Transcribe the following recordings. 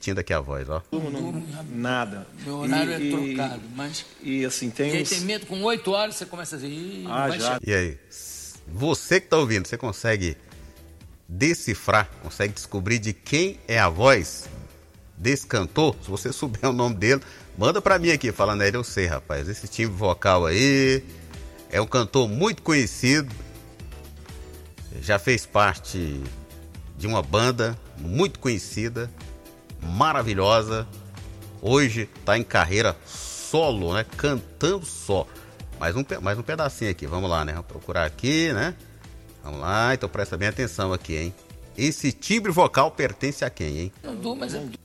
repetindo aqui a voz, ó. Nada. Meu horário é trocado, mas... E assim, tem E aí uns... tem medo, com 8 horas você começa a dizer... já. E aí, você que tá ouvindo, você consegue decifrar, consegue descobrir de quem é a voz desse cantor? Se você souber o nome dele, manda pra mim aqui, falando ele, eu sei, rapaz, esse timbre vocal aí é um cantor muito conhecido, já fez parte de uma banda muito conhecida, maravilhosa, hoje tá em carreira solo, né, cantando só. Mais um pedacinho aqui, vamos lá, né, vamos procurar aqui, né, vamos lá, então presta bem atenção aqui, hein. Esse timbre vocal pertence a quem, hein? Não durmo, mas eu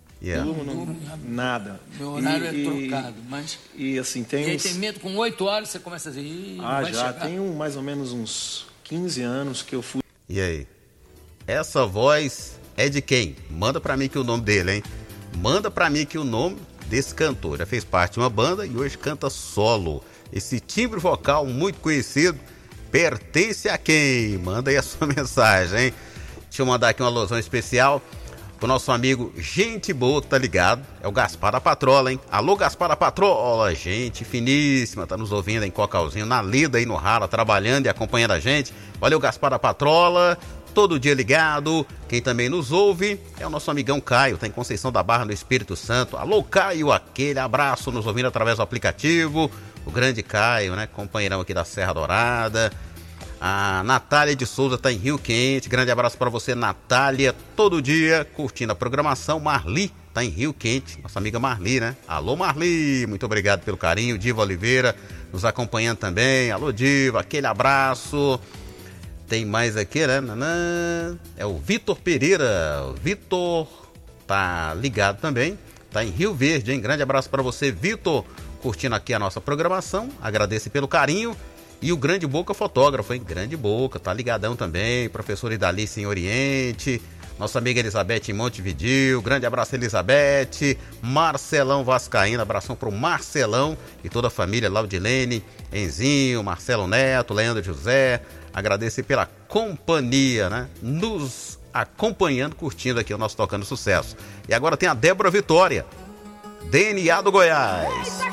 Nada. Meu horário é trocado, mas... E assim, tem E aí uns... tem medo, com 8 horas você começa a dizer... já. Tem mais ou menos uns 15 anos que eu fui... E aí? Essa voz é de quem? Manda pra mim aqui o nome dele, hein? Manda pra mim aqui o nome desse cantor. Já fez parte de uma banda e hoje canta solo. Esse timbre vocal muito conhecido pertence a quem? Manda aí a sua mensagem, hein? Deixa eu mandar aqui uma alusão especial pro nosso amigo Gente Boa, que tá ligado. É o Gaspar da Patrola, hein? Alô, Gaspar da Patrola, gente finíssima, tá nos ouvindo em Cocalzinho, na lida aí no rala, trabalhando e acompanhando a gente. Valeu, Gaspar da Patrola, todo dia ligado. Quem também nos ouve é o nosso amigão Caio, tá em Conceição da Barra, no Espírito Santo. Alô, Caio, aquele abraço, nos ouvindo através do aplicativo. O grande Caio, né? Companheirão aqui da Serra Dourada. A Natália de Souza está em Rio Quente. Grande abraço para você, Natália. Todo dia curtindo a programação. Marli está em Rio Quente. Nossa amiga Marli, né? Alô, Marli. Muito obrigado pelo carinho. Diva Oliveira nos acompanhando também. Alô, Diva. Aquele abraço. Tem mais aqui, né? É o Vitor Pereira. O Vitor tá ligado também. Tá em Rio Verde, hein? Grande abraço para você, Vitor. Curtindo aqui a nossa programação. Agradeço pelo carinho. E o Grande Boca fotógrafo, hein? Grande Boca, tá ligadão também. Professora Idalice em Oriente. Nossa amiga Elizabeth em Montevidéu. Grande abraço, Elizabeth. Marcelão Vascaíno. Abração pro Marcelão e toda a família. Laudilene, Enzinho, Marcelo Neto, Leandro José. Agradeço pela companhia, né? Nos acompanhando, curtindo aqui o nosso Tocando Sucesso. E agora tem a Débora Vitória. DNA do Goiás.